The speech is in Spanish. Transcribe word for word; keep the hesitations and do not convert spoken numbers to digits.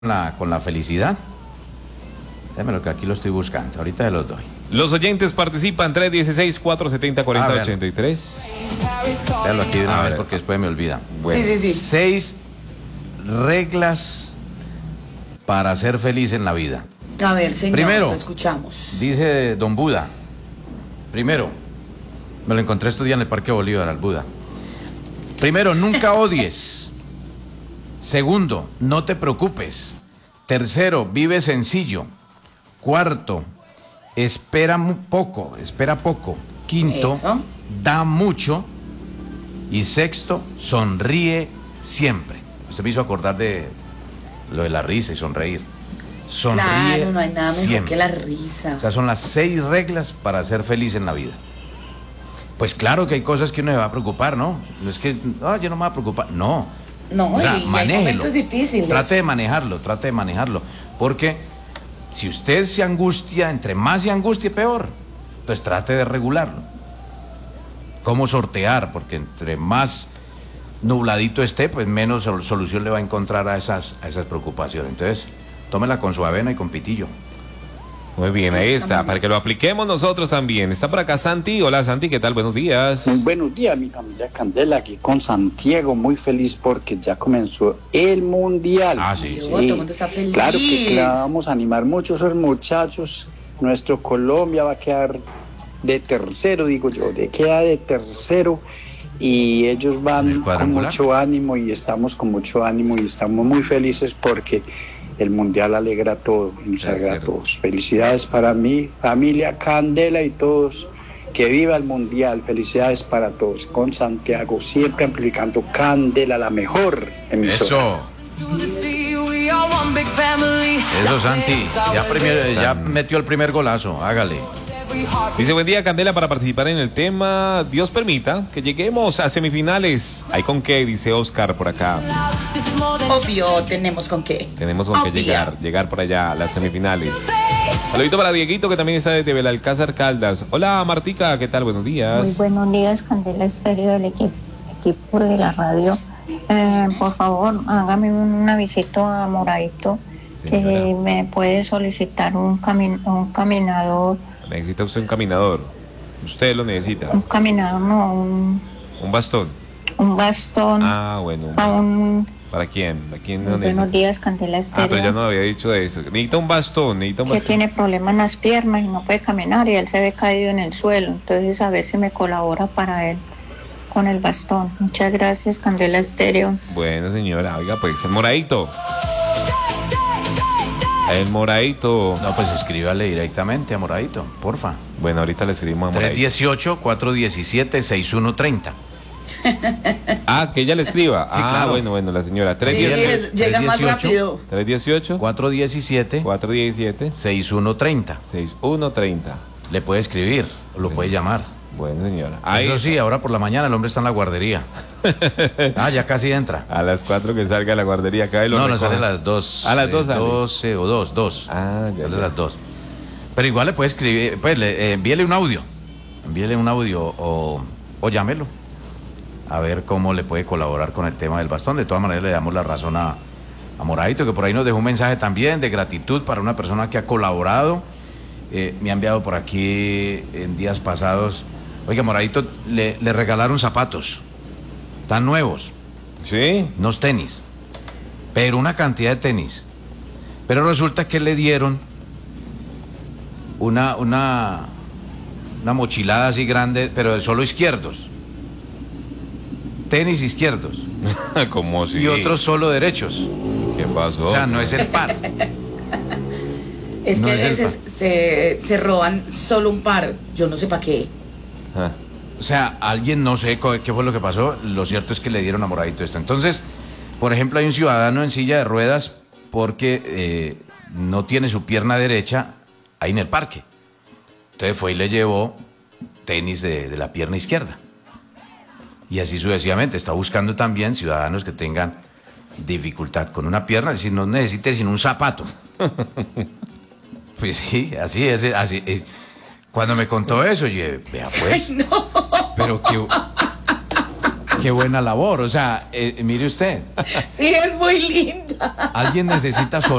la, con la felicidad. Déjame que aquí lo estoy buscando, ahorita se los doy. Los oyentes participan tres uno seis, cuatro siete cero, cuatro cero ocho tres. Déjalo aquí de una A vez ver. porque después me olvida. Sí, sí, sí. Seis reglas para ser feliz en la vida. A ver, señor, Primero, lo escuchamos. Dice Don Buda. Primero, me lo encontré estos días en el Parque Bolívar, al Buda. Primero, nunca odies. Segundo, no te preocupes. Tercero, vive sencillo. Cuarto, espera mu- poco, espera poco. Quinto, Eso. da mucho. Y sexto, sonríe siempre. Usted me hizo acordar de lo de la risa y sonreír. Sonríe Claro, no hay nada mejor siempre. que la risa. O sea, son las seis reglas para ser feliz en la vida. Pues claro que hay cosas que uno se va a preocupar, ¿no? No es que, ah, yo no me voy a preocupar. No. No, O sea, y hay manéjelo. momentos difíciles. Trate de manejarlo, trate de manejarlo. Porque si usted se angustia, entre más se angustie, peor. Entonces trate de regularlo. ¿Cómo sortear? Porque entre más nubladito esté, pues menos sol- solución le va a encontrar a esas, a esas preocupaciones. Entonces, tómela con su avena y con pitillo. Muy bien, ahí está, para que lo apliquemos nosotros también. Está por acá Santi. Hola Santi, ¿qué tal? Buenos días. Muy buenos días, mi familia Candela, aquí con Santiago, muy feliz porque ya comenzó el Mundial. Ah, sí, Dios, sí. todo el mundo está feliz. Claro que claro, vamos a animar mucho a esos muchachos. Nuestro Colombia va a quedar de tercero, digo yo, de queda de tercero y ellos ¿En van el con cuadrangular? mucho ánimo y estamos con mucho ánimo y estamos muy felices porque el Mundial alegra todo y nos alegra a Tercero. todos. Felicidades para mí, familia Candela y todos. Que viva el Mundial, felicidades para todos. Con Santiago, siempre amplificando Candela, la mejor emisora. Eso. Eso, Santi. Ya, primer- ya metió el primer golazo. Hágale. Dice, buen día Candela, para participar en el tema, Dios permita que lleguemos a semifinales. ¿Hay con qué? Dice Oscar por acá. Obvio, tenemos con qué. Tenemos con qué Obvio. llegar, llegar por allá a las semifinales. Saludito para Dieguito, que también está desde Belalcázar Caldas. Hola Martica, ¿qué tal? Buenos días. Muy buenos días, Candela Estéreo del equipo, equipo de la radio. Eh, por favor, hágame un avisito a Moradito, que Señora. me puede solicitar un, cami- un caminador, Necesita usted un caminador. Usted lo necesita. un caminador, no, un, Un bastón. un bastón Ah, bueno. a un... ¿Para quién? ¿A quién lo Muy buenos necesita? días, Candela Ah, pero ya Estéreo, no había dicho de eso. Necesita un bastón, necesita un que bastón. tiene problemas en las piernas y no puede caminar y él se ve caído en el suelo. Entonces, a ver si me colabora para él con el bastón. Muchas gracias, Candela Estéreo. Bueno, señora, oiga, pues el moradito. El moradito. No, pues escríbale directamente a Moradito, porfa. Bueno, ahorita le escribimos a tres moradito. uno ocho, cuatro uno siete, seis uno tres cero. Ah, que ella le escriba. Sí, ah, claro. bueno, bueno, la señora. Sí, tres uno ocho, es- llega más dieciocho. rápido. tres uno ocho, cuatro uno siete, cuatro uno siete, seis uno tres cero. seis uno tres cero. Le puede escribir o lo Sí. puede llamar. Bueno, señora. Eso sí, ahora por la mañana el hombre está en la guardería. Ah, ya casi entra. A las cuatro que salga a la guardería acá y lo No, no recoge. sale a las dos. A las dos sale. doce o dos, dos. Ah, ya, Sale ya. a las dos. Pero igual le puede escribir, pues le, eh, envíele un audio. Envíele un audio o, o llámelo. A ver cómo le puede colaborar con el tema del bastón. De todas maneras le damos la razón a, a Moradito, que por ahí nos dejó un mensaje también de gratitud para una persona que ha colaborado. Eh, me ha enviado por aquí en días pasados. Oiga, Moradito, le, le regalaron zapatos. Tan nuevos. ¿Sí? Unos tenis, pero una cantidad de tenis. Pero resulta que le dieron una, una, una mochilada así grande, pero de solo izquierdos. Tenis izquierdos. ¿Cómo así? Y otros solo derechos. ¿Qué pasó? O sea, no es el par. Es No que es a el veces se, se roban solo un par. Yo no sé para qué. Ah, O sea, alguien no sé co- qué fue lo que pasó. Lo cierto es que le dieron a Moradito esto. Entonces, por ejemplo, hay un ciudadano en silla de ruedas porque eh, no tiene su pierna derecha ahí en el parque. Entonces fue y le llevó tenis de, de la pierna izquierda. Y así sucesivamente. Está buscando también ciudadanos que tengan dificultad con una pierna, es decir, no necesite sino un zapato. Pues sí, así es, así es. Cuando me contó eso, yo dije, vea pues. Pero qué, qué buena labor. O sea, eh, mire usted. Sí, es muy lindo. Alguien necesita